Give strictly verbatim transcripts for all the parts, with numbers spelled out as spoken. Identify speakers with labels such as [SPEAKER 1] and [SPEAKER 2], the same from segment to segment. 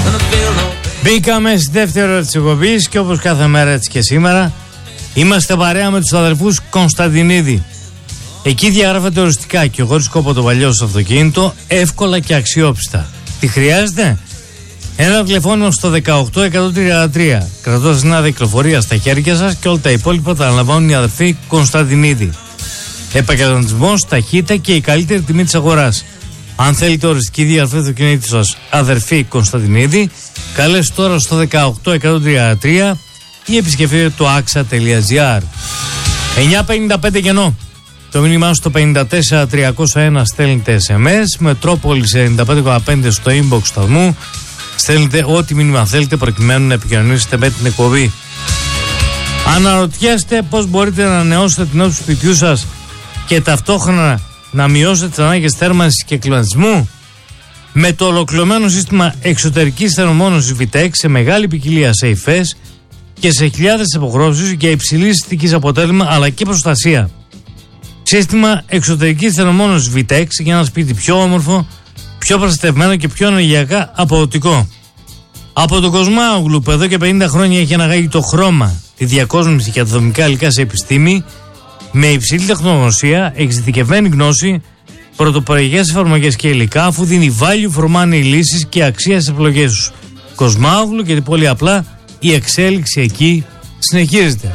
[SPEAKER 1] Μπήκαμε στη δεύτερη ώρα της εκπομπής και όπως κάθε μέρα έτσι και σήμερα είμαστε παρέα με τους αδερφούς Κωνσταντινίδη. Εκεί διαγράφεται οριστικά και ο χωρισκόπο το παλιό στο αυτοκίνητο εύκολα και αξιόπιστα. Τι χρειάζεται? Ένα τηλεφώνημα στο δεκαοκτώ εκατόν τριάντα τρία. Κρατώντας νέα κυκλοφορία στα χέρια σας και όλα τα υπόλοιπα τα αναλαμβάνουν οι αδερφοί Κωνσταντινίδη. Επαγγελματισμός, ταχύτητα και η καλύτερη τιμή της αγοράς. Αν θέλετε οριστική διαγραφή του κινήτου σας, αδερφοί Κωνσταντινίδη, καλέστε τώρα στο δεκαοκτώ εκατόν τριάντα τρία ή επισκεφτείτε το axa τελεία gr. εννιά πενήντα πέντε κενό. Το μήνυμά στο πενήντα τέσσερα τριακόσια ένα στέλνετε ες εμ ες, Μετρόπολης ενενήντα πέντε κόμμα πέντε στο inbox σταθμού. Στέλνετε ό,τι μήνυμα θέλετε προκειμένου να επικοινωνήσετε με την εκπομπή. Αναρωτιέστε πώς μπορείτε να ανανεώσετε την όψη του σπιτιού σας και ταυτόχρονα να μειώσετε τις ανάγκες θέρμανσης και κλιματισμού? Με το ολοκληρωμένο σύστημα εξωτερικής θερμομόνωσης Vitex σε μεγάλη ποικιλία σε υφές και σε χιλιάδες αποχρώσεις για υψηλή αισθητικής αποτέλεσμα αλλά και προστασία. Σύστημα εξωτερικής θερμομόνωσης Vitex για ένα σπίτι πιο όμορφο, πιο προστατευμένο και πιο ενεργειακά αποδοτικό. Από τον Κοσμάογλου που εδώ και πενήντα χρόνια έχει αναγάγει το χρώμα, τη διακόσμηση και τα δομικά υλικά σε επιστήμη, με υψηλή τεχνογνωσία, εξειδικευμένη γνώση, πρωτοποριακές εφαρμογές και υλικά, αφού δίνει value for money λύσεις και αξία στις επιλογές τους. Κοσμάογλου, γιατί πολύ απλά η εξέλιξη εκεί συνεχίζεται.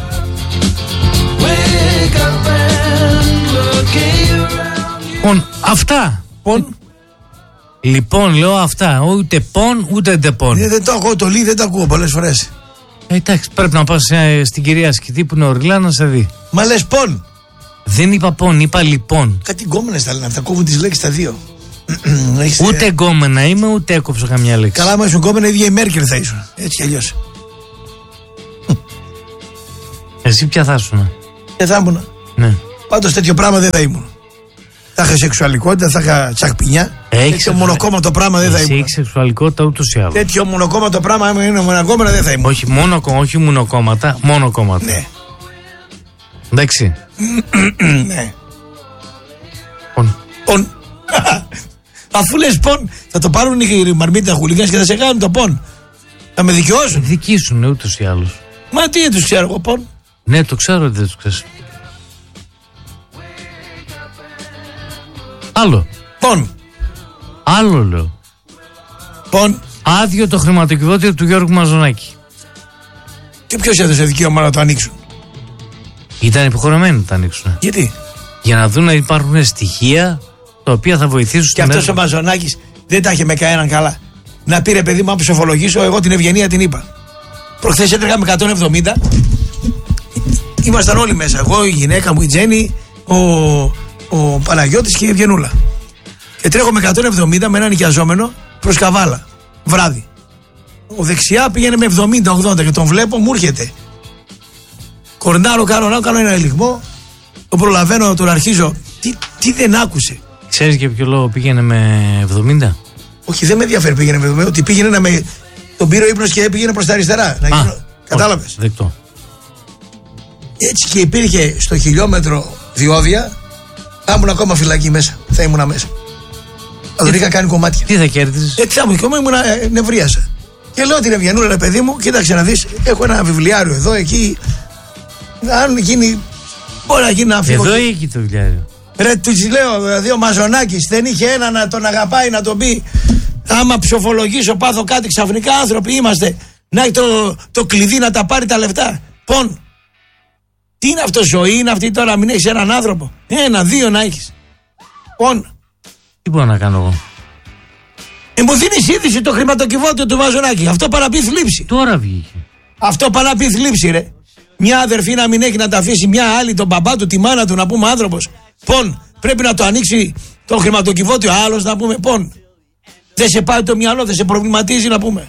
[SPEAKER 1] Λοιπόν, αυτά. Πον. Λοιπόν, λέω αυτά. Ούτε πον, ούτε ντεπον.
[SPEAKER 2] Ε, δεν το ακούω, το λί δεν το ακούω πολλές φορές.
[SPEAKER 1] Ε, εντάξει, πρέπει να πας ε, στην κυρία Σκητή που είναι ορειλά να σε δει.
[SPEAKER 2] Μα λες πον.
[SPEAKER 1] Δεν είπα πον, είπα λοιπόν.
[SPEAKER 2] Κάτι γκόμενες τα λένε αυτά, κόβουν τις λέξεις τα δύο.
[SPEAKER 1] Ούτε γκόμενα είμαι, ούτε έκοψα καμιά λέξη.
[SPEAKER 2] Καλά, άμα ήσουν γκόμενα, η ίδια η Μέρκελ θα ήσουν. Έτσι κι αλλιώς.
[SPEAKER 1] Εσύ ποια θα ήσουν?
[SPEAKER 2] Ποια θα ήμουν?
[SPEAKER 1] Ναι.
[SPEAKER 2] Πάντως τέτοιο πράγμα δεν θα ήμουν. Θα είχα σεξουαλικότητα, θα είχα τσακπινιά. Τέτοιο μονοκόμματο πράγμα δεν θα ήμουν.
[SPEAKER 1] Έχει σεξουαλικότητα ούτως ή άλλως.
[SPEAKER 2] Τέτοιο μονοκόμματο πράγμα, άμα είναι μονοκόμματα δεν θα ήμουν.
[SPEAKER 1] Όχι, μόνο, όχι μονοκόμματα, μόνο κόμματα.
[SPEAKER 2] Ναι.
[SPEAKER 1] Εντάξει.
[SPEAKER 2] Ναι.
[SPEAKER 1] Πον.
[SPEAKER 2] Πον. Αφού λες πον, θα το πάρουν οι μαρμίτες χουλιγάνες και θα σε κάνουν το πον. Θα με δικαιώσουν.
[SPEAKER 1] Δικήσουν ούτως ή άλλως.
[SPEAKER 2] Μα τι τους ξέρω εγώ πον.
[SPEAKER 1] Ναι, το ξέρω ότι δεν τους ξέρεις. Άλλο.
[SPEAKER 2] Πον.
[SPEAKER 1] Άλλο λέω.
[SPEAKER 2] Πον.
[SPEAKER 1] Άδειο το χρηματοκιβώτιο του Γιώργου Μαζονάκη.
[SPEAKER 2] Και ποιος έδωσε δικαίωμα να το ανοίξουν?
[SPEAKER 1] Ήταν υποχρεωμένοι να το ανοίξουν.
[SPEAKER 2] Γιατί?
[SPEAKER 1] Για να δουν να υπάρχουν στοιχεία τα οποία θα βοηθήσουν.
[SPEAKER 2] Και αυτός ο Μαζονάκης δεν τα είχε με κανέναν καλά. Να πήρε παιδί μου, αν ψοφολογήσω, εγώ την Ευγενία την είπα. Προχθές έτρεχα με εκατόν εβδομήντα. Ήμασταν όλοι μέσα. Εγώ, η γυναίκα μου, η Τζέννη, ο, ο Παναγιώτης και η Ευγενούλα. Και τρέχω με εκατόν εβδομήντα με έναν νοικιαζόμενο προς Καβάλα. Βράδυ. Ο δεξιά πήγαινε με εβδομήντα ογδόντα και τον βλέπω, μου έρχεται. Κορνάρω, κάνω, κάνω, κάνω ένα ελιγμό. Το προλαβαίνω, τον αρχίζω. Τι, τι δεν άκουσε.
[SPEAKER 1] Ξέρεις για ποιο λόγο πήγαινε με εβδομήντα?
[SPEAKER 2] Όχι, δεν με ενδιαφέρει πήγαινε με εβδομήντα. Ότι πήγαινε να με. Τον πήρε ο ύπνος και πήγαινε προς τα αριστερά. Να γίνω... Κατάλαβες.
[SPEAKER 1] Δεκτό.
[SPEAKER 2] Έτσι και υπήρχε στο χιλιόμετρο διόδια. Θα ήμουν ακόμα φυλακή μέσα. Θα ήμουν μέσα. Θα τον είχα κάνει κομμάτια.
[SPEAKER 1] Τι θα κέρδισες?
[SPEAKER 2] Έτσι θα μου και ήμουν ε, νευρίασα. Και λέω την Ευγενούλα, ρε παιδί μου, κοίταξε να δεις. Έχω ένα βιβλιάριο εδώ, εκεί. Αν γίνει. Μπορεί να γίνει να φύγω.
[SPEAKER 1] Εδώ ή εκεί το βιβλιάριο?
[SPEAKER 2] Ρε, του λέω, δηλαδή ο Μαζονάκης δεν είχε ένα να τον αγαπάει, να τον πει. Άμα ψοφολογήσω, πάθω κάτι, ξαφνικά άνθρωποι είμαστε. Να έχει το, το κλειδί να τα πάρει τα λεφτά. Πον. Τι είναι αυτό, ζωή είναι αυτή τώρα, μην έχεις έναν άνθρωπο? Ένα, δύο να έχεις. Πον.
[SPEAKER 1] Τι μπορώ να κάνω εγώ?
[SPEAKER 2] Ε, μου δίνεις είδηση το χρηματοκιβώτιο του Μαζονάκη. Αυτό παραπεί θλίψη.
[SPEAKER 1] Τώρα βγήκε.
[SPEAKER 2] Αυτό παραπεί θλίψη, ρε. Μια αδερφή να μην έχει να τα αφήσει μια άλλη, τον μπαμπά του, τη μάνα του, να πούμε άνθρωπος. Πον. Πρέπει να το ανοίξει το χρηματοκιβώτιο άλλος, να πούμε. Πον. Δεν σε πάει το μυαλό, δεν σε προβληματίζει, να πούμε.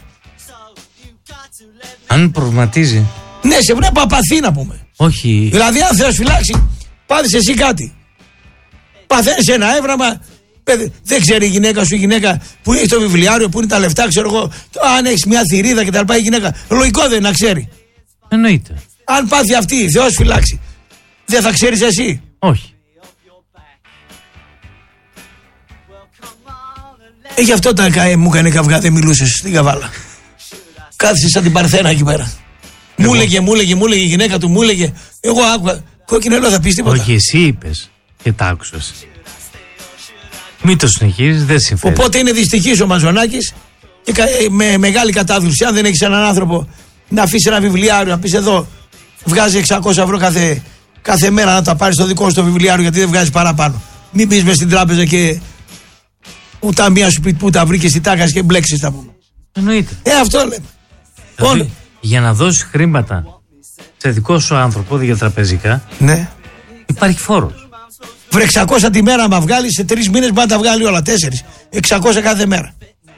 [SPEAKER 1] Αν προβληματίζει.
[SPEAKER 2] Ναι, σε βλέπω απαθή, να πούμε.
[SPEAKER 1] Όχι.
[SPEAKER 2] Δηλαδή, αν Θεός φυλάξει, πάθεις εσύ κάτι. Παθαίνεις ένα έβραμα. Δεν ξέρει η γυναίκα σου, η γυναίκα που έχει το βιβλιάριο, που είναι τα λεφτά, ξέρω εγώ. Αν έχεις μια θηρίδα και τα λοιπά, η γυναίκα. Λογικό δεν είναι να ξέρει.
[SPEAKER 1] Εννοείται.
[SPEAKER 2] Αν πάθει αυτή, Θεός φυλάξει, δεν θα ξέρεις εσύ?
[SPEAKER 1] Όχι.
[SPEAKER 2] Ε, γι' αυτό τα, μου έκανε καυγά, δεν μιλούσες στην Καβάλα. Κάθισε σαν την Παρθένα εκεί πέρα. Εγώ. Μου έλεγε, μου έλεγε, μου έλεγε η γυναίκα του, μου έλεγε. Εγώ άκουγα. Κόκκινο, θα πει τίποτα.
[SPEAKER 1] Όχι, εσύ είπες και τ' άκουσες. Μην το συνεχίζεις, δεν συμφέρει.
[SPEAKER 2] Οπότε είναι δυστυχής ο Μαζονάκης και με μεγάλη κατάδυση. Αν δεν έχεις έναν άνθρωπο να αφήσει ένα βιβλιάριο, να πεις εδώ, βγάζει εξακόσια ευρώ κάθε, κάθε μέρα να τα πάρεις στο δικό σου το βιβλιάριο, γιατί δεν βγάζει παραπάνω. Μην πεις μες στην τράπεζα και ούτε μία σου πει που τα βρήκες, τι τάκας και μπλέξεις τα πούμε.
[SPEAKER 1] Εννοείται.
[SPEAKER 2] Ε, αυτό λέμε.
[SPEAKER 1] Δηλαδή, για να δώσεις χρήματα σε δικό σου άνθρωπο διατραπεζικά,
[SPEAKER 2] ναι,
[SPEAKER 1] υπάρχει φόρος.
[SPEAKER 2] Βρε εξακόσια τη μέρα, μα βγάλει σε τρεις μήνες μπορεί να τα βγάλει όλα. Τέσσερις. εξακόσια κάθε μέρα.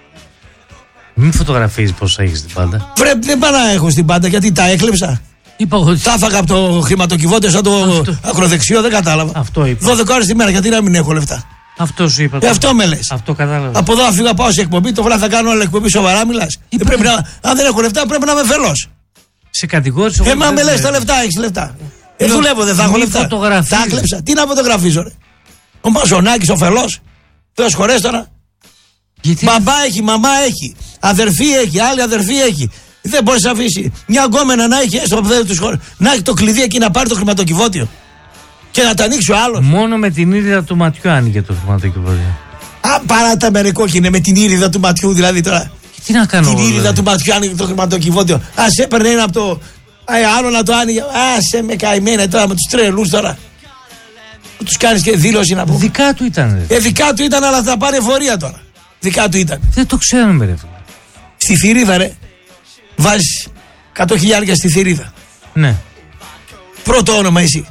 [SPEAKER 1] Μην φωτογραφίζεις πόσα έχεις στην πάντα.
[SPEAKER 2] Βρε, δεν πάω να έχω στην πάντα γιατί τα έκλεψα.
[SPEAKER 1] Είπα ότι...
[SPEAKER 2] Τα έφαγα από το χρηματοκιβώτιο σαν το αυτό... ακροδεξιό, δεν κατάλαβα.
[SPEAKER 1] Αυτό είπα.
[SPEAKER 2] δώδεκα ώρες τη μέρα, γιατί να μην έχω λεφτά.
[SPEAKER 1] Αυτό σου είπα.
[SPEAKER 2] Ε, αυτό με λες.
[SPEAKER 1] Αυτό κατάλαβα.
[SPEAKER 2] Από εδώ να φύγω, πάω σε εκπομπή, το βράδυ θα κάνω άλλη εκπομπή, σοβαρά μιλάς. Ε, να... Αν δεν έχω λεφτά, πρέπει να είμαι φελός.
[SPEAKER 1] Σε κατηγόρησε.
[SPEAKER 2] Ε, μα με λες τα λεφτά, έχεις λεφτά. Ε, δουλεύω, δεν θα έχω λεφτά. Τα έκλεψα. Τι να φωτογραφίζω, ρε. Ο Μαζονάκης, ο φελός. Θεός χωρές τώρα.
[SPEAKER 1] Γιατί...
[SPEAKER 2] Μπαμπά έχει, μαμά έχει. Αδερφή έχει, άλλη αδερφή έχει. Δεν μπορεί να αφήσει μια γκόμενα να έχει στο πεδίο του χώρου. Να έχει το κλειδί εκεί να πάρει το χρηματοκιβώτιο. Και να τα ανοίξει ο άλλος.
[SPEAKER 1] Μόνο με την ήριδα του ματιού άνοιγε το χρηματοκιβώτιο.
[SPEAKER 2] Α, παρά τα μερικόκκινε με την ήριδα του ματιού δηλαδή τώρα.
[SPEAKER 1] Και τι να κάνω.
[SPEAKER 2] Την ήριδα
[SPEAKER 1] δηλαδή.
[SPEAKER 2] του ματιού άνοιγε το χρηματοκιβώτιο. Α έπαιρνε ένα από το. Α, άλλο να το άνοιγε. Α σε με καημένα τώρα με του τρελού τώρα. Του κάνει και δήλωση να πω.
[SPEAKER 1] Δικά του ήταν.
[SPEAKER 2] Ε, δικά του ήταν, αλλά θα πάρει εφορία τώρα. Δικά του ήταν.
[SPEAKER 1] Δεν το ξέρουμε, ρε.
[SPEAKER 2] Στη θηρίδα, ρε. Βάζει εκατό χιλιάρια στη θηρίδα.
[SPEAKER 1] Ναι.
[SPEAKER 2] Πρώτο όνομα εσύ.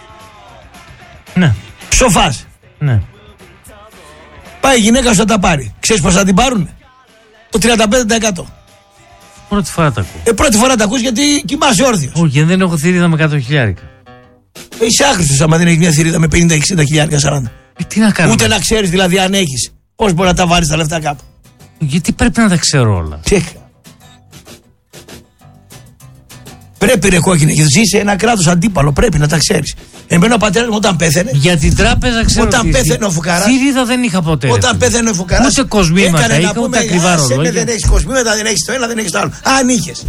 [SPEAKER 1] Ναι.
[SPEAKER 2] Ψοφάς.
[SPEAKER 1] Ναι.
[SPEAKER 2] Πάει η γυναίκα σου να τα πάρει. Ξέρεις πώς θα την πάρουν? Το τριάντα πέντε τοις εκατό.
[SPEAKER 1] Πρώτη φορά τα ακούω.
[SPEAKER 2] Ε, πρώτη φορά τα ακούς γιατί κοιμάσαι όρθιος.
[SPEAKER 1] Όχι, δεν έχω θηρίδα με εκατό χιλιάρικα.
[SPEAKER 2] Είσαι άχρηστος άμα δεν έχεις μια θηρίδα με πενήντα εξήντα χιλιάρια σαράντα.
[SPEAKER 1] Ε, τι να κάνω.
[SPEAKER 2] Ούτε να ξέρεις δηλαδή αν έχεις. Πώς μπορεί να τα βάλεις τα λεφτά κάπου.
[SPEAKER 1] Γιατί πρέπει να τα ξέρω όλα.
[SPEAKER 2] Τι. Πρέπει ρε κόκκινε, γιατί ζει σε ένα κράτος αντίπαλο. Πρέπει να τα ξέρεις. Εμένα ο πατέρας μου όταν πέθαινε.
[SPEAKER 1] Για την τράπεζα ξέρω.
[SPEAKER 2] Όταν πέθαινε ο φουκαράς.
[SPEAKER 1] Θηρίδα δεν είχα ποτέ.
[SPEAKER 2] Όταν πέθαινε ο φουκαράς.
[SPEAKER 1] Ούτε κοσμήματα είχα, ούτε ακριβά ρολόγια.
[SPEAKER 2] Δεν έχεις κοσμήματα, δεν έχεις το ένα, δεν έχεις το άλλο. Αν είχες.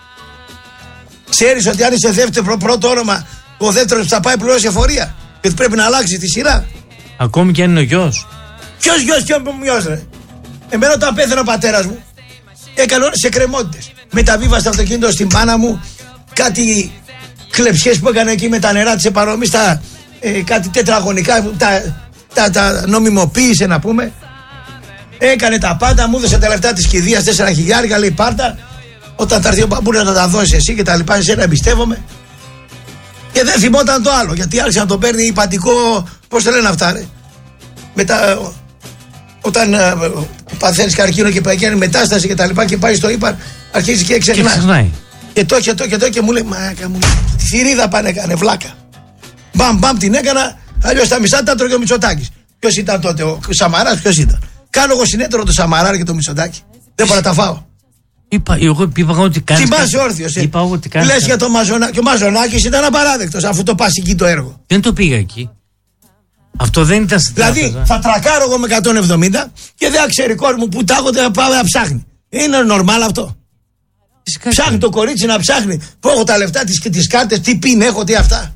[SPEAKER 2] Ξέρεις ότι αν είσαι δεύτερο πρώτο όνομα, ο δεύτερος θα πάει πληρώσει εφορία. Γιατί πρέπει να αλλάξει τη σειρά.
[SPEAKER 1] Ακόμη και αν είναι ο γιος.
[SPEAKER 2] Ποιος γιος και ο γιος ρε. Εμένα όταν πέθανε ο πατέρας μου, έκανε όλες τις εκκρεμότητες. Μεταβίβασε το αυτοκίνητο στην μάνα μου. Κάτι κλεψιές που έκανε εκεί με τα νερά της επαρομής, τα, ε, κάτι τετραγωνικά, τα, τα, τα νομιμοποίησε να πούμε. Έκανε τα πάντα, μου έδωσε τα λεφτά της κηδείας, τέσσερα χιλιάρια, λέει πάρτα. Όταν θα έρθει ο μπαμπούλης να τα δώσει εσύ και τα λοιπά, εσένα εμπιστεύομαι. Και δεν θυμόταν το άλλο, γιατί άρχισε να το παίρνει υπατικό, πώς το λένε αυτά ρε. Μετά, όταν ε, παθαίνεις καρκίνο και παγαίνει μετάσταση και τα λοιπά και πάει στο ύπαρ, αρχίζει και ξεχνάει. Και το και το και το και μου λέει, μάκα μου, τη θηρίδα πάνε έκανε βλάκα. Μπαμ μπαμ την έκανα, αλλιώς τα μισά τα τρώγε ο Μητσοτάκης. Ποιος ήταν τότε, ο Σαμαράς, ποιος ήταν? Κάνω εγώ συνέτερο το Σαμαρά και το Μητσοτάκη. Δεν μπορώ να τα φάω.
[SPEAKER 1] Είπα, εγώ είπα ότι κάνεις.
[SPEAKER 2] Θυμάσαι όρθιος. Ε.
[SPEAKER 1] Είπα ότι κάνεις.
[SPEAKER 2] Λες για το Μαζονάκη. Ο Μαζονάκης ήταν απαράδεκτος αφού το πας εκεί το έργο.
[SPEAKER 1] Δεν το πήγα εκεί. Αυτό δεν ήταν στην
[SPEAKER 2] Δηλαδή
[SPEAKER 1] τράπεζα.
[SPEAKER 2] θα τρακάρω εγώ με εκατόν εβδομήντα και δεν ξέρει κόσμο που τάγονται να πάει να ψάχνει. Είναι νορμάλ αυτό? Φυσικά ψάχνει και το κορίτσι να ψάχνει. Πού έχω τα λεφτά της και τις κάρτες, τι πιν έχω, τι αυτά.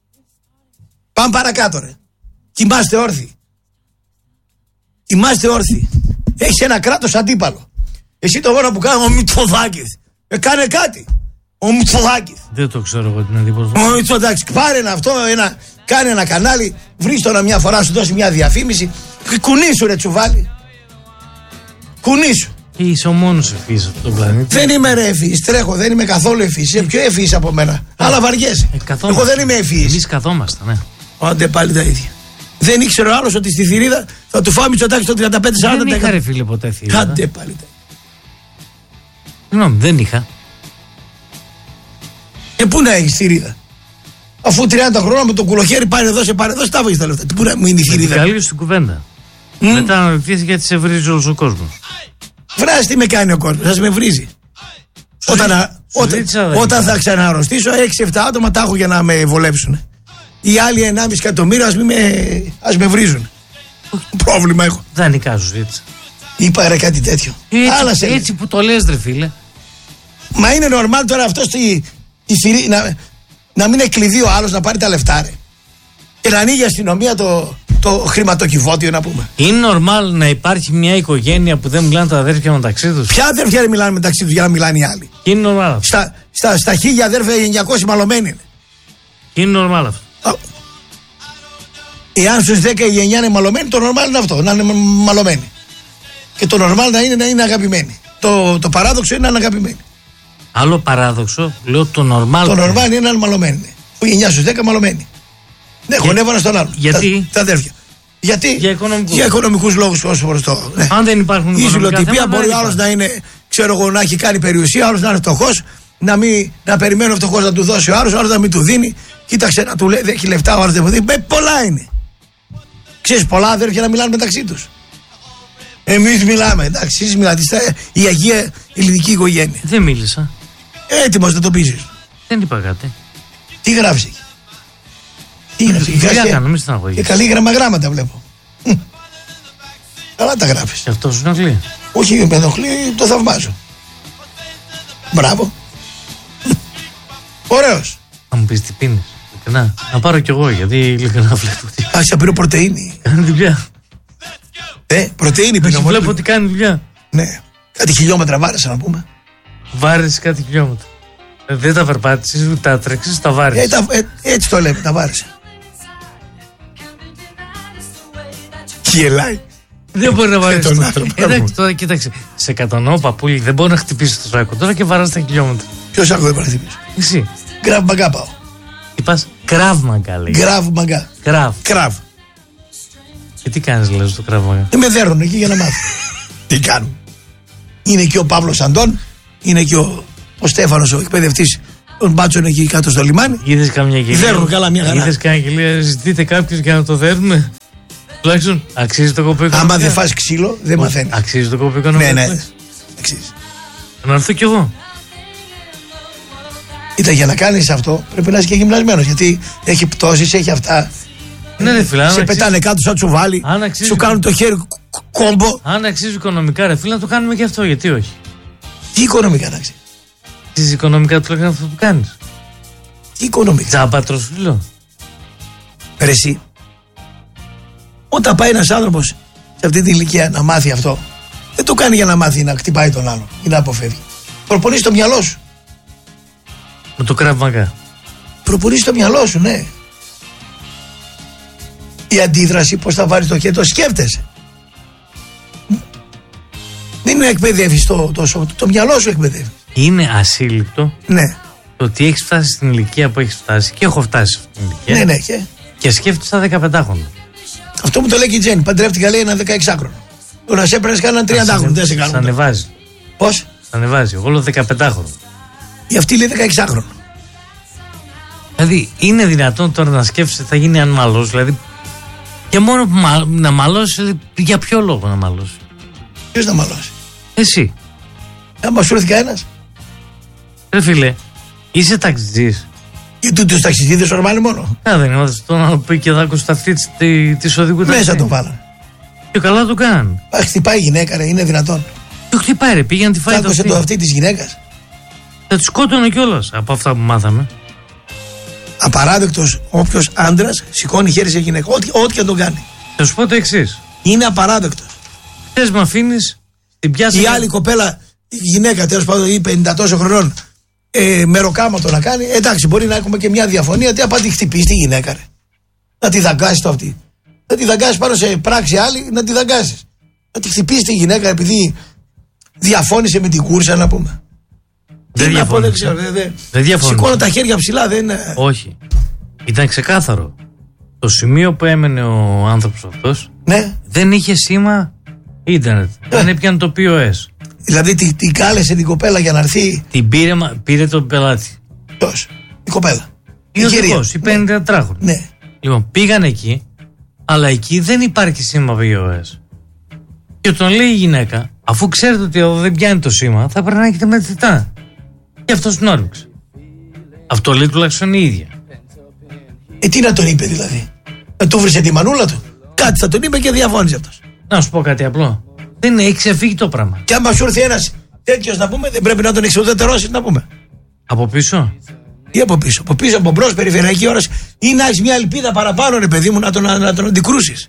[SPEAKER 2] Πάμε παρακάτω ρε. Κοιμάστε όρθιοι. Κοιμάστε όρθιοι. Έχεις ένα κράτος αντίπαλο. Εσύ το μόνο που κάνω ο Μητσοτάκης. Ε, κάνε κάτι. Ο Μητσοτάκης.
[SPEAKER 1] Δεν το ξέρω εγώ την εντύπωση.
[SPEAKER 2] Ο Μητσοτάκης. Πάρε ένα αυτό, ένα, κάνε ένα κανάλι, βρεις τώρα μια φορά, σου δώσει μια διαφήμιση. Κουνήσου ρε τσουβάλι. Κουνήσου.
[SPEAKER 1] Είσαι ο μόνος ευφύης από τον πλανήτη.
[SPEAKER 2] Δεν είμαι ρε ευφύης, τρέχω, δεν είμαι καθόλου ευφύης. Είσαι πιο ευφύης από μένα. Ε, αλλά βαριέσαι. Ε, Εγώ δεν είμαι ευφύης.
[SPEAKER 1] Εμείς καθόμαστε, ναι.
[SPEAKER 2] Άντε πάλι τα ίδια. Δεν ήξερε ο άλλος ότι στη θηρίδα θα του φάει Μητσοτάκη στο τριάντα πέντε σαράντα.
[SPEAKER 1] Δεν είχα ρε φίλε ποτέ θηρίδα.
[SPEAKER 2] Άντε πάλι τα ίδια.
[SPEAKER 1] Συγγνώμη, δεν είχα.
[SPEAKER 2] Και πού να έχεις θηρίδα? Αφού τριάντα χρόνια με το κουλοχέρι πάρε εδώ, σε πάρε εδώ, στα βάζεις τα λεφτά. Πού να μου είναι η θηρίδα?
[SPEAKER 1] Καλή στην κουβέντα. Mm. Μετά αναρωτήθηκα γιατί σε βρίζει όλος ο κόσμος.
[SPEAKER 2] Βράζει τι με κάνει ο κόσμος, σας με βρίζει. Σου όταν, α, όταν, όταν θα ξαναρρωστήσω, έξι εφτά άτομα τα έχω για να με βολέψουν. Οι άλλοι ενάμιση εκατομμύρια ας, με, ας με βρίζουν. Πρόβλημα έχω.
[SPEAKER 1] Δανεικά σου ζήτησα.
[SPEAKER 2] Είπα ρε κάτι τέτοιο.
[SPEAKER 1] Έτσι, έτσι που το λες ρε φίλε.
[SPEAKER 2] Μα είναι normal τώρα αυτό στη, στη θηρή, να, να μην εκλειδεί ο άλλος να πάρει τα λεφτά, ρε. Και να ανοίγει η αστυνομία το, το χρηματοκιβώτιο, να πούμε.
[SPEAKER 1] Είναι normal να υπάρχει μια οικογένεια που δεν μιλάνε τα αδέρφια μεταξύ τους?
[SPEAKER 2] Ποια αδέρφια δεν μιλάνε μεταξύ τους για να μιλάνε οι άλλοι?
[SPEAKER 1] Είναι normal.
[SPEAKER 2] Στα, στα, στα χίλια αδέρφια οι εννιακόσιοι μαλωμένοι είναι.
[SPEAKER 1] Είναι normal αυτό.
[SPEAKER 2] Εάν στους δέκα οι εννιά είναι μαλωμένοι, το normal είναι αυτό, να είναι μαλωμένοι. Και το normal να είναι να είναι αγαπημένοι. Το, το παράδοξο είναι να είναι αγαπημένοι.
[SPEAKER 1] Άλλο παράδοξο, λέω το normal.
[SPEAKER 2] Το normal είναι να είναι μαλωμένοι. Οι εννιά στους δέκα μαλωμένοι. Ναι, για... χωνεύανε στον άλλον.
[SPEAKER 1] Γιατί?
[SPEAKER 2] Τα, τα αδέρφια. Γιατί?
[SPEAKER 1] Για οικονομικούς.
[SPEAKER 2] Για οικονομικούς λόγους, όσο φορές το. Ναι.
[SPEAKER 1] Αν δεν υπάρχουν
[SPEAKER 2] η ζηλοτυπία μπορεί ο άλλος να είναι, ξέρω εγώ, να έχει κάνει περιουσία, ο άλλος να είναι φτωχός, να, μην, να περιμένει ο φτωχός να του δώσει ο άλλος, ο άλλος να μην του δίνει. Κοίταξε να του λέει, δεν έχει λεφτά, ο άλλος δεν μου δίνει. Πολλά είναι. Ξέρεις, πολλά αδέρφια να μιλάνε μεταξύ τους. Εμείς μιλάμε, εντάξει, εσείς μιλάτε. Η Αγία Ελληνική οικογένεια.
[SPEAKER 1] Δεν μίλησα.
[SPEAKER 2] Έτοιμος να το πείσεις.
[SPEAKER 1] Δεν είπα κάτι.
[SPEAKER 2] Τι γράφεις εκεί? Τι γράφεις εκεί?
[SPEAKER 1] Τι κάνω, μη στεναχωρήσεις.
[SPEAKER 2] Και καλή γραμμαγράμματα βλέπω. Καλά τα γράφεις.
[SPEAKER 1] Και αυτό σου ενοχλεί?
[SPEAKER 2] Όχι, με ενοχλεί, το θαυμάζω. Μπράβο. Ωραίος.
[SPEAKER 1] Θα μου πεις τι πίνεις? Να, να πάρω κι εγώ, γιατί ειλικρινά βλέπω ότι...
[SPEAKER 2] Α, σε πήρω πρωτεΐνη.
[SPEAKER 1] Κάνει δουλειά.
[SPEAKER 2] Ε, πρωτεΐνη πίνω.
[SPEAKER 1] Βλέπω ότι κάνει δουλειά.
[SPEAKER 2] Ναι. Κάτι χιλιόμετρα βάρεσα να πούμε.
[SPEAKER 1] Βάρεσε κάτι χιλιόμετρα. Ε, δεν τα περπάτησες, ούτε τα τρέξεις, τα βάρεσες.
[SPEAKER 2] Ε, τα, ε, έτσι το λέμε, τα βάρεσα. Γελάει.
[SPEAKER 1] Δεν μπορεί να βαρέσει
[SPEAKER 2] τον
[SPEAKER 1] το
[SPEAKER 2] άνθρωπο.
[SPEAKER 1] Εντάξει, τώρα κοίταξε. Σε κατανοώ, παππούλη, δεν μπορεί να χτυπήσει το σάκο τώρα και βαράς τα χιλιόμετρα.
[SPEAKER 2] Ποιο σάκο δεν μπορεί να χτυπήσει?
[SPEAKER 1] Εσύ.
[SPEAKER 2] Γκραβ μαγκά πάω.
[SPEAKER 1] Τι πας? Κράβ μαγκά λέει.
[SPEAKER 2] Γκραβ μαγκά.
[SPEAKER 1] Κράβ.
[SPEAKER 2] Κραβ.
[SPEAKER 1] Και τι κάνεις λες στο κράβ μαγκά?
[SPEAKER 2] Δεν με δέρνουν εκεί για να μάθω. Τι κάνουν? Είναι και ο Παύλος Αντών, είναι και ο, ο Στέφανος, ο εκπαιδευτής των μπάτσων εκεί κάτω στο λιμάνι.
[SPEAKER 1] Είδες καμιά γελία?
[SPEAKER 2] Δέρνουν καλά μια χαρά.
[SPEAKER 1] Είδες καμιά γελία? Ζητείτε κάποιους για να το δέρνουμε. Τουλάχιστον αξίζει το κόπο οικονομικά.
[SPEAKER 2] Άμα δεν φας ξύλο, δεν μαθαίνει.
[SPEAKER 1] Αξίζει το κόπο οικονομικά.
[SPEAKER 2] Ναι, ναι. Αξίζει.
[SPEAKER 1] Να έρθω κι εγώ.
[SPEAKER 2] Κοίτα, για να κάνεις αυτό πρέπει να είσαι και γυμνασμένος. Γιατί έχει πτώσεις, έχει αυτά.
[SPEAKER 1] Ναι, ρε φίλε.
[SPEAKER 2] Σε πετάνε κάτω σαν τσουβάλι. Σου κάνουν το χέρι κόμπο.
[SPEAKER 1] Αν αξίζει οικονομικά, ρε φίλε, να το κάνουμε και αυτό. Γιατί όχι?
[SPEAKER 2] Τι οικονομικά να αξίζει?
[SPEAKER 1] Αξίζει οικονομικά τουλάχιστον αυτό που κάνεις.
[SPEAKER 2] Τι οικονομικά?
[SPEAKER 1] Τζάμπατρο σου λέω.
[SPEAKER 2] Ρε εσύ, όταν πάει ένας άνθρωπος σε αυτή την ηλικία να μάθει αυτό, δεν το κάνει για να μάθει να χτυπάει τον άλλον ή να αποφεύγει. Προπονείς το μυαλό σου.
[SPEAKER 1] Με το Krav Maga.
[SPEAKER 2] Προπονείς το μυαλό σου, ναι. Η αντίδραση, πώς θα βάλεις το χέρι, το σκέφτεσαι. Δεν είναι να εκπαιδεύεις το, το, το, το μυαλό σου εκπαιδεύει.
[SPEAKER 1] Είναι ασύλληπτο,
[SPEAKER 2] ναι,
[SPEAKER 1] το ότι έχεις φτάσει στην ηλικία που έχεις φτάσει, και έχω φτάσει σε αυτή την ηλικία.
[SPEAKER 2] Ναι, ναι, και,
[SPEAKER 1] και σκέφτεσαι τα δεκαπεντάχρονο.
[SPEAKER 2] Αυτό μου το λέει και η Τζέννη. Παντρεύτηκα, λέει, ένα δεκαεξάχρονο. Το να σε έπαιρνες κανέναν τριαντάχρονο. Δεν σε κάνουν.
[SPEAKER 1] Σ' ανεβάζει.
[SPEAKER 2] Πώς?
[SPEAKER 1] Σ' ανεβάζει. Εγώ λέω δεκαπεντάχρονο.
[SPEAKER 2] Η αυτή λέει δεκαεξάχρονο.
[SPEAKER 1] Δηλαδή, είναι δυνατόν τώρα να σκέφτεσαι θα γίνει αν μαλώσει? Δηλαδή, και μόνο που μα, να μαλώσει, για ποιο λόγο να μαλώσει?
[SPEAKER 2] Ποιος να μαλώσει?
[SPEAKER 1] Εσύ.
[SPEAKER 2] Άμα σου έρθει κανένας.
[SPEAKER 1] Ρε φίλε, είσαι ταξιτζής.
[SPEAKER 2] Και του τους ταξιτζίδες ορμάνε μόνο.
[SPEAKER 1] Α, δεν είναι αυτό να πει και δάκο στα αυτή τη οδηγού ταξί.
[SPEAKER 2] Μέσα το βάλανε.
[SPEAKER 1] Και καλά το κάνουν.
[SPEAKER 2] Α, χτυπάει η γυναίκα, ρε, είναι δυνατόν?
[SPEAKER 1] Το χτυπάει, ρε, πήγε να τη φάει.
[SPEAKER 2] Άκουσε το αυτή της γυναίκας.
[SPEAKER 1] Θα τη σκότωνε κιόλας από αυτά που μάθαμε.
[SPEAKER 2] Απαράδεκτος όποιος άντρας σηκώνει χέρι σε γυναίκα. Ό,τι, ό,τι και τον κάνει.
[SPEAKER 1] Θα σου πω το εξής.
[SPEAKER 2] Είναι απαράδεκτος.
[SPEAKER 1] Θες με αφήνεις την πιάσα.
[SPEAKER 2] Η άλλη κοπέλα, η γυναίκα τέλος πάντων, ή πενήντα τόσο χρονών, ε, μεροκάματο να κάνει. Εντάξει, μπορεί να έχουμε και μια διαφωνία. Τι απ' τη χτυπήσει τη γυναίκα, ρε. Να τη δαγκάσει το αυτή. Να τη δαγκάσει πάνω σε πράξη άλλη, να τη δαγκάσει. Να τη χτυπήσει τη γυναίκα επειδή διαφώνησε με την κούρσα, να πούμε.
[SPEAKER 1] Δεν διαφώνησε. Δεν διαφώνησε.
[SPEAKER 2] Σηκώνω τα χέρια ψηλά, δεν είναι.
[SPEAKER 1] Όχι. Ήταν ξεκάθαρο. Το σημείο που έμενε ο άνθρωπος αυτός, ναι, δεν είχε σήμα ίντερνετ. Ναι. Δεν έπιανε το πι ο ες.
[SPEAKER 2] Δηλαδή την τη κάλεσε την κοπέλα για να έρθει.
[SPEAKER 1] Την πήρε, πήρε τον πελάτη.
[SPEAKER 2] Ποιος? Η κοπέλα.
[SPEAKER 1] Η οδηγός, η πενηντατράχρονη.
[SPEAKER 2] Ναι.
[SPEAKER 1] Λοιπόν, πήγαν εκεί, αλλά εκεί δεν υπάρχει σήμα πι ο ες. Και όταν λέει η γυναίκα, αφού ξέρετε ότι εδώ δεν πιάνει το σήμα, θα πρέπει να έχετε μετρητά. Και αυτός την όρμηξε. Αυτό λέει τουλάχιστον η ίδια.
[SPEAKER 2] Ε, τι να τον είπε δηλαδή? Να του βρήσε τη μανούλα του? Κάτι θα τον είπε και διαφώνησε αυτός.
[SPEAKER 1] Να σου πω κάτι απλό. Δεν έχει ξεφύγει το πράγμα.
[SPEAKER 2] Και άμα σου έρθει ένας τέτοιος να πούμε, δεν πρέπει να τον εξουδετερώσεις να πούμε.
[SPEAKER 1] Από πίσω.
[SPEAKER 2] Ή από πίσω. Από πίσω, από μπρος, περιφερειακή όραση. Ή να έχεις μια ελπίδα παραπάνω, ρε παιδί μου, να τον, να τον αντικρούσεις.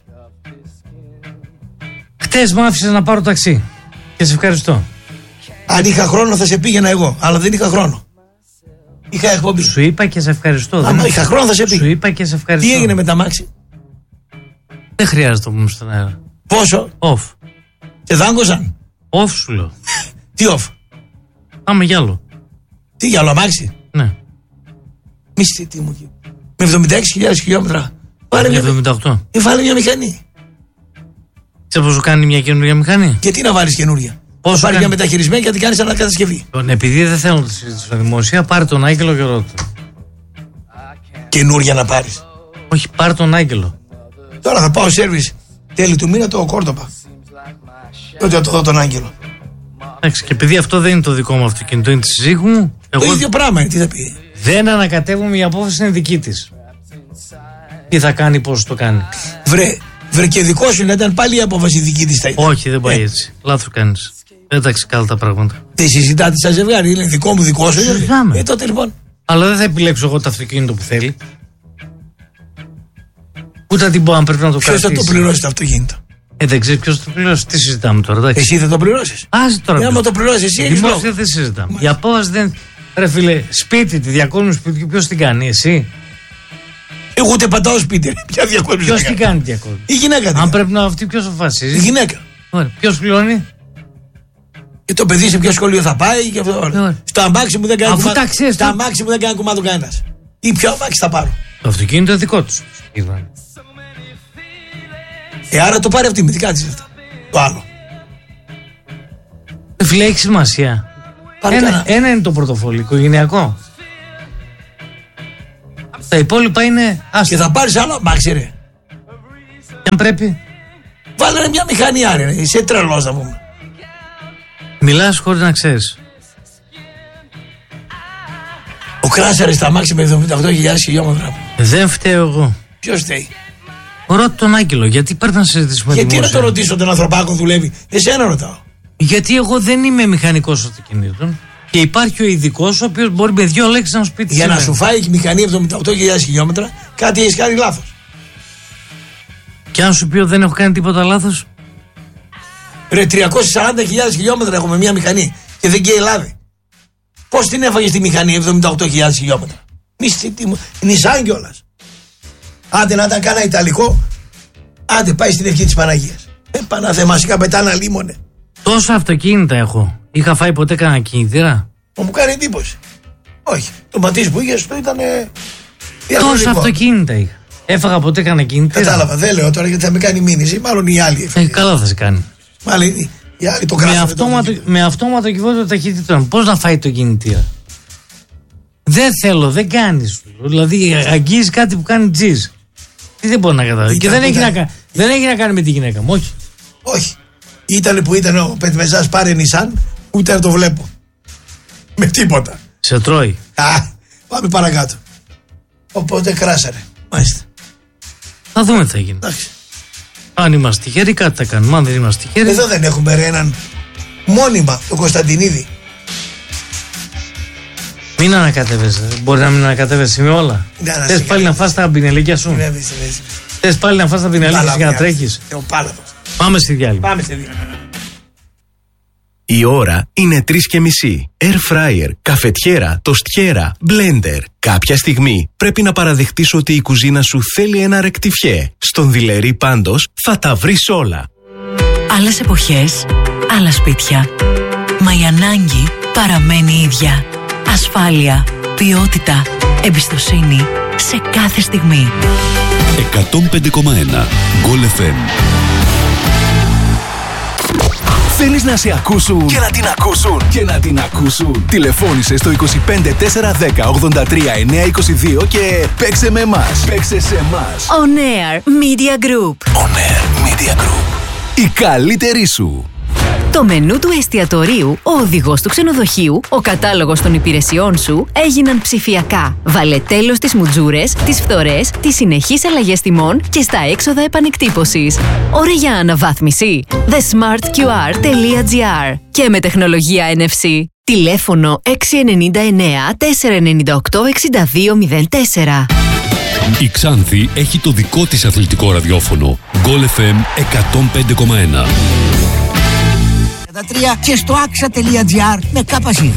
[SPEAKER 1] Χτες μου άφησες να πάρω ταξί. Και σε ευχαριστώ.
[SPEAKER 2] Αν είχα χρόνο θα σε πήγαινα εγώ, αλλά δεν είχα χρόνο. Είχα εκπομπή.
[SPEAKER 1] Σου είπα και σε ευχαριστώ.
[SPEAKER 2] Άμα δεν... είχα χρόνο θα σε πήγαινα.
[SPEAKER 1] Σου είπα και σε ευχαριστώ.
[SPEAKER 2] Τι έγινε με τα μάξι?
[SPEAKER 1] Δεν χρειάζεται να πούμε στον αέρα.
[SPEAKER 2] Πόσο?
[SPEAKER 1] Off.
[SPEAKER 2] Και δάγκωσαν.
[SPEAKER 1] Off σου λέω.
[SPEAKER 2] Τι off?
[SPEAKER 1] Πάμε κι άλλο.
[SPEAKER 2] Τι για άλλο αμάξι?
[SPEAKER 1] Ναι.
[SPEAKER 2] Μισθή τι μου. Με εβδομήντα έξι χιλιάδες χιλιόμετρα. Πάρε μια...
[SPEAKER 1] εβδομήντα οκτώ.
[SPEAKER 2] Ε, βάλε μια μηχανή.
[SPEAKER 1] Ξέρεις πόσο κάνει μια καινούργια μηχανή?
[SPEAKER 2] Και τι να βάλεις καινούρια?
[SPEAKER 1] Πόσο
[SPEAKER 2] πάρει
[SPEAKER 1] κάνει...
[SPEAKER 2] μια μεταχειρισμένη και να την κάνεις ανακατασκευή.
[SPEAKER 1] Λοιπόν, επειδή δεν θέλω να τη συζητήσω δημόσια, πάρε τον Άγγελο και ρώτα.
[SPEAKER 2] Καινούρια να πάρεις?
[SPEAKER 1] Όχι, πάρε τον Άγγελο.
[SPEAKER 2] Τώρα θα πάω σέρβις τέλη του μήνα το Κόρτοπα. Τότε θα το δω τον Άγγελο.
[SPEAKER 1] Εντάξει, και επειδή αυτό δεν είναι το δικό μου αυτοκίνητο, είναι τη συζύγου μου.
[SPEAKER 2] Εγώ... Το ίδιο πράγμα είναι, τι θα πει?
[SPEAKER 1] Δεν ανακατεύουμε, η απόφαση είναι δική της. Τι θα κάνει, πώς το κάνει.
[SPEAKER 2] Βρε, βρε και δικό σου να ήταν πάλι η απόφαση δική της θα ήταν.
[SPEAKER 1] Όχι, δεν πάει ε. έτσι. Λάθος κάνεις. Δεν τα καλά τα πράγματα.
[SPEAKER 2] Τι συζητάτε σαν ζευγάρι, είναι δικό μου, δικό σου.
[SPEAKER 1] Συζητάμε.
[SPEAKER 2] Ε, τότε λοιπόν.
[SPEAKER 1] Αλλά δεν θα επιλέξω εγώ το αυτοκίνητο που θέλει. Ούτε την πω αν πρέπει να το κρατήσει.
[SPEAKER 2] Ποιος θα το πληρώσει το αυτοκίνητο?
[SPEAKER 1] Ε, δεν ξέρει ποιος θα το πληρώσει. Τι συζητάμε τώρα, εντάξει.
[SPEAKER 2] Εσύ θα το πληρώσεις?
[SPEAKER 1] Άσε τώρα.
[SPEAKER 2] Για να το πληρώσεις, εσύ έχεις λόγο.
[SPEAKER 1] Δεν συζητάμε. Η απόφαση δεν. Ρε φίλε, σπίτι, τη διακόσμηση σπιτιού, ποιος την κάνει, εσύ?
[SPEAKER 2] Εγώ ούτε πατάω σπίτι. Ποια διακόσμηση?
[SPEAKER 1] Ποιος την κάνει διακόσμηση?
[SPEAKER 2] Η γυναίκα.
[SPEAKER 1] Αν πρέπει να αυτή, ποιος αποφασίζει?
[SPEAKER 2] Η γυναίκα.
[SPEAKER 1] Ποιος πληρώνει?
[SPEAKER 2] Και το παιδί σε ποιο σχολείο θα πάει και αυτό. Ωραία. Στο αμάξι μου δεν κάνει
[SPEAKER 1] κουμά... ξέρεις,
[SPEAKER 2] στο αμάξι μου δεν κάνει κουμάντο κανένας. Ή ποιο αμάξι θα πάρω?
[SPEAKER 1] Το αυτοκίνητο είναι δικό του.
[SPEAKER 2] Ε, άρα το πάρει αυτή με δικά της αυτά. Το άλλο.
[SPEAKER 1] Ε, φίλε, έχει σημασία. Ένα, ένα είναι το πορτοφόλι, οικογενειακό. Τα υπόλοιπα είναι άστα.
[SPEAKER 2] Και θα πάρεις άλλο αμάξι, ρε.
[SPEAKER 1] Και αν πρέπει.
[SPEAKER 2] Βάλε μια μηχανή, άρε. Είσαι τρελός να πούμε.
[SPEAKER 1] Μιλάς χωρίς να ξέρεις.
[SPEAKER 2] Ο Κράσαρης στα αμάξι με εβδομήντα οκτώ χιλιάδες χιλιόμετρα.
[SPEAKER 1] Δεν φταίω εγώ.
[SPEAKER 2] Ποιος φταίει?
[SPEAKER 1] Ρώτα τον Άγγελο, γιατί πρέπει να συζητήσουμε
[SPEAKER 2] δημόσια. Γιατί να το ρωτήσω τον ανθρωπάκο δουλεύει? Εσένα ρωτάω.
[SPEAKER 1] Γιατί εγώ δεν είμαι μηχανικός αυτοκινήτων και υπάρχει ο ειδικός ο οποίος μπορεί με δύο λέξεις να σου πει τι
[SPEAKER 2] για να σου φάει η μηχανή εβδομήντα οκτώ χιλιάδες χιλιόμετρα, κάτι έχεις κάνει λάθος.
[SPEAKER 1] Και αν σου πει ότι δεν έχω κάνει τίποτα λάθος.
[SPEAKER 2] Ρε, τριακόσιες σαράντα χιλιάδες χιλιόμετρα έχω με μια μηχανή και δεν καίει λάδι. Πώς την έφαγες τη μηχανή εβδομήντα οκτώ χιλιάδες χιλιόμετρα? Μισθή, Νισάν κιόλας. Άντε να ήταν κάνα ιταλικό, άντε πάει στην ευχή της Παναγίας. Ε, Παναθεμασικά πετάνα λίμωνε.
[SPEAKER 1] Τόσα αυτοκίνητα έχω. Είχα φάει ποτέ κανένα κινητήρα?
[SPEAKER 2] Μου κάνει εντύπωση. Όχι. Το ματίς που είχες το ήταν.
[SPEAKER 1] Τόσα αυτοκίνητα είχα. Έφαγα ποτέ κανένα κινητήρα?
[SPEAKER 2] Κατάλαβα. Δεν λέω τώρα γιατί θα με κάνει μήνυση. Μάλλον οι άλλοι.
[SPEAKER 1] Ε, καλά θα σε κάνει.
[SPEAKER 2] Μάλλον οι άλλοι το κράσανε.
[SPEAKER 1] Με αυτόματο, με αυτόματο κυβότιο ταχύτητων. Πώς να φάει το κινητήρα? Δεν θέλω, δεν κάνεις. Δηλαδή αγγίζει κάτι που κάνει τζιζ. Τι δεν μπορεί να καταλάβει. Και δεν έχει να, κα... δεν έχει να κάνει με τη γυναίκα μου, όχι.
[SPEAKER 2] Όχι. Ήταν που ήταν ο Πετμεζάς πάρε Νισάν, ούτε να το βλέπω. Με τίποτα.
[SPEAKER 1] Σε τρώει.
[SPEAKER 2] Α, πάμε παρακάτω. Οπότε κράσαρε. Μάλιστα.
[SPEAKER 1] Θα δούμε τι θα γίνει.
[SPEAKER 2] Εντάξει.
[SPEAKER 1] Αν είμαστε τυχεροί, κάτι θα κάνουμε. Αν δεν είμαστε τυχεροί.
[SPEAKER 2] Εδώ δεν έχουμε ρε έναν μόνιμα, το Κωνσταντινίδη.
[SPEAKER 1] Μην ανακατεύεσαι. Μπορεί να μην ανακατεύεσαι με όλα. Θες πάλι να φας τα πινελίκια σου. Θες πάλι να φας τα πινελίκια σου για να τρέχεις. Πάμε στη διάλειμμα.
[SPEAKER 2] Πάμε στη διάλειμμα.
[SPEAKER 3] Η ώρα είναι τρεις και μισή. Air fryer, καφετιέρα, τοστιέρα, blender. Κάποια στιγμή πρέπει να παραδεχτείς ότι η κουζίνα σου θέλει ένα ρεκτιφιέ. Στον Δειλερή πάντως θα τα βρεις όλα.
[SPEAKER 4] Άλλες εποχές, άλλα σπίτια. Μα η ανάγκη παραμένει ίδια. Ασφάλεια, ποιότητα, εμπιστοσύνη σε κάθε στιγμή.
[SPEAKER 5] εκατόν πέντε κόμμα ένα Γκολ εφ εμ.
[SPEAKER 3] Θέλεις να σε ακούσουν και να την ακούσουν και να την ακούσουν. Τηλεφώνησε στο είκοσι πέντε τέσσερα δέκα ογδόντα τρία εννιακόσια είκοσι δύο και παίξε με εμάς. Παίξε σε εμάς.
[SPEAKER 4] On Air Media Group.
[SPEAKER 3] On Air Media Group. Η καλύτερη σου.
[SPEAKER 4] Το μενού του εστιατορίου, ο οδηγός του ξενοδοχείου, ο κατάλογος των υπηρεσιών σου έγιναν ψηφιακά. Βάλε τέλος στις μουτζούρες, τις φθορές, τις συνεχείς αλλαγές τιμών και στα έξοδα επανεκτύπωσης. Ώρα για αναβάθμιση. the smart q r τελεία g r και με τεχνολογία εν εφ σι. Τηλέφωνο έξι εννιά εννιά τέσσερα εννιά οκτώ έξι δύο μηδέν τέσσερα.
[SPEAKER 5] Η Ξάνθη έχει το δικό της αθλητικό ραδιόφωνο. Γκολ εφ εμ εκατόν πέντε κόμμα ένα.
[SPEAKER 2] Και στο άξα τελεία τζι άρ με κάπα σίγμα.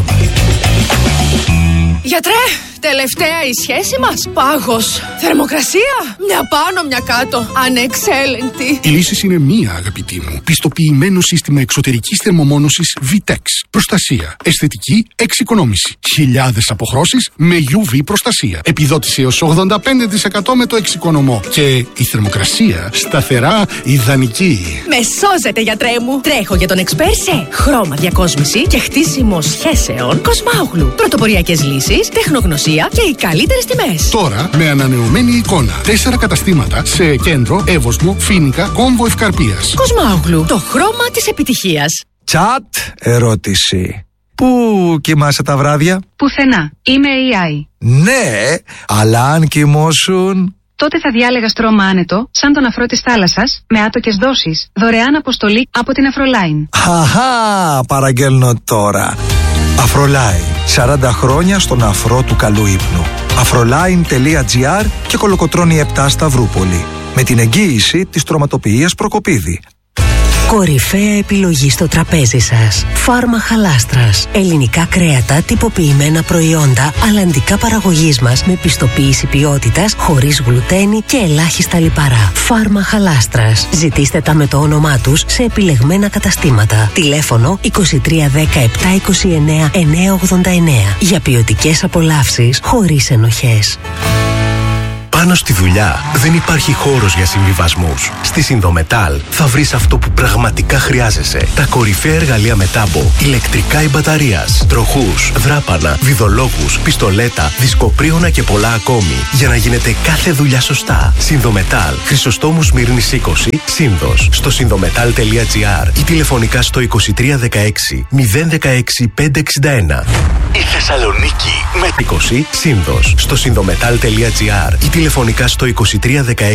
[SPEAKER 6] Γιατρέ, τελευταία η σχέση μας. Πάγος. Θερμοκρασία. Μια πάνω, μια κάτω. Ανεξέλεγκτη.
[SPEAKER 7] Η λύση είναι μία, αγαπητή μου. Πιστοποιημένο σύστημα εξωτερικής θερμομόνωσης Vitex. Προστασία. Αισθητική εξοικονόμηση. Χιλιάδες αποχρώσεις με γιου βι προστασία. Επιδότηση έως ογδόντα πέντε τοις εκατό με το εξοικονομώ. Και η θερμοκρασία σταθερά ιδανική.
[SPEAKER 6] Με σώζετε, γιατρέ μου. Τρέχω για τον εξπέρ σε χρώμα διακόσμηση και χτίσιμο σχέσεων Κοσμάουγλου. Πρωτοποριακές λύσεις, τεχνογνωσία και οι καλύτερες τιμές.
[SPEAKER 7] Τώρα με ανανεωμένη εικόνα. Τέσσερα καταστήματα σε Κέντρο, Εύωσμο, Φοίνικα, Κόμβο Ευκαρπίας.
[SPEAKER 6] Κοσμάουγλου. Το χρώμα της επιτυχίας.
[SPEAKER 8] Τσατ ερώτηση. Πού κοιμάσαι τα βράδια?
[SPEAKER 9] Πουθενά. Είμαι έι άι.
[SPEAKER 8] Ναι, αλλά αν κοιμώσουν...
[SPEAKER 9] Τότε θα διάλεγα στρώμα άνετο, σαν τον αφρό της θάλασσας, με άτοκες δόσεις. Δωρεάν αποστολή από την Αφρολάιν.
[SPEAKER 8] Χαχά, παραγγέλνω τώρα. Αφρολάιν. σαράντα χρόνια στον αφρό του καλού ύπνου. αφρολάιν τελεία τζι άρ και Κολοκοτρώνη επτά Σταυρούπολη. Με την εγγύηση της τροματοποιίας Προκοπίδη.
[SPEAKER 10] Κορυφαία επιλογή στο τραπέζι σας. Φάρμα Χαλάστρας. Ελληνικά κρέατα, τυποποιημένα προϊόντα, αλλαντικά παραγωγής μας με πιστοποίηση ποιότητας, χωρίς γλουτένι και ελάχιστα λιπαρά. Φάρμα Χαλάστρας. Ζητήστε τα με το όνομά τους σε επιλεγμένα καταστήματα. Τηλέφωνο είκοσι τρία δέκα επτά είκοσι εννέα εννιακόσια ογδόντα εννέα. Για ποιοτικές απολαύσεις χωρίς ενοχές.
[SPEAKER 3] Πάνω στη δουλειά δεν υπάρχει χώρος για συμβιβασμούς. Στη Συνδομετάλ θα βρεις αυτό που πραγματικά χρειάζεσαι. Τα κορυφαία εργαλεία με τάμπο, ηλεκτρικά ή μπαταρίας, τροχούς, δράπανα, βιδολόγους, πιστολέτα, δισκοπρίωνα και πολλά ακόμη. Για να γίνεται κάθε δουλειά σωστά. Συνδομετάλ, Χρυσοστόμου Σμύρνης είκοσι, Σύνδος. Στο συνδομετάλ τελεία τζι άρ ή τηλεφωνικά στο είκοσι τρία δεκαέξι μηδέν δεκαέξι πεντακόσια εξήντα ένα. Η Θεσσαλονίκη με είκοσι, Σύνδος. Στο συνδομετάλ τελεία τζι άρ ή τηλεφωνικά στο είκοσι τρία δεκαέξι